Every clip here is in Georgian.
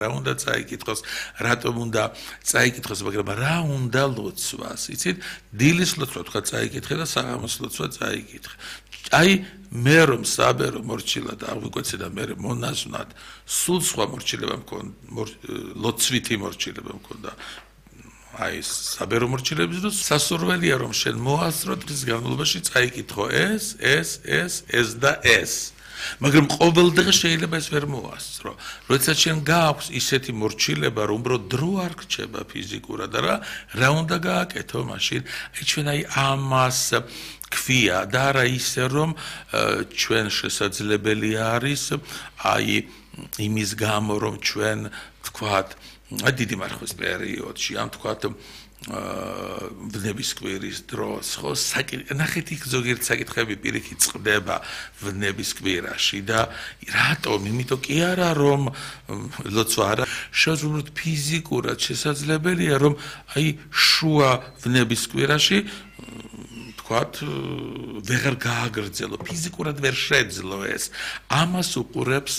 რა უნდა წაიკითხოს, რატომ უნდა წაიკითხოს, მაგრამ რა უნდა ლოცვას, იცით? დილის ლოცვა თქვა წაიკითხე და საღამოს ლოცვა წაიკითხე. აი მე რომ საბერო მორჩილად აღვიკვეცე და მე მონაზვნად სულ სხვა მორჩილება მქონდა, ლოცვითი მორჩილება მქონდა. აი საბერო მორჩილების დროს სასურველია რომ შენ მოასწრო დღის განმავლობაში წაიკითხო ეს და ეს. მაგრამ ყოველ დღე შეიძლება ეს ვერ მოასწრო. როდესაც შენ გააქვს ისეთი მორჩილება, რომ უბრალოდ დრო არ გრჩება ფიზიკურად და რა უნდა გააკეთო მაშინ? აი ჩვენ აი ამას ქვია და არა ისე რომ ჩვენ შესაძლებელი არის აი იმის გამო რომ ჩვენ თქვათ დიდი მარხვის პერიოდში ამ თქვათ ვნების კვირის დროს ხო ნახეთ იქ ზოგიერთ საკითხები პირიქით წყდება ვნების კვირაში და რატომ იმიტომ კი არა რომ ლოცვა არა შეუძლებლად ფიზიკურად შესაძლებელია რომ აი შუა ვნების კვირაში თქვათ ვეღარ გააგრძელო ფიზიკურად ვერ შეძლო ეს ამას უყურებს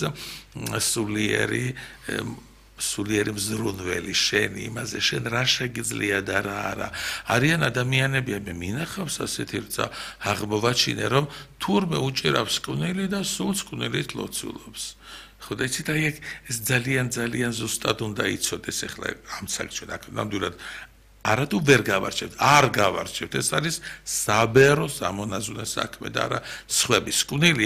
სულიერი მზრუნველი შენი იმაზე შენ რა შეგიძლია და რა არა არიან ადამიანები მე მინახავს ასეთი რცა აღმოვაჩინე რომ თურმე უჭირავს კვნილი და სულ კვნილით ლოცულობს ხო და იცით აი ეს ძალიან ზუსტად უნდა იცოდეს ახლა ამ საქმეში ნამდვილად არადუ ვერ გავარჩევთ არ გავარჩევთ ეს არის საბერო სამონაზვნე საქმე და არა სხვების კვნილი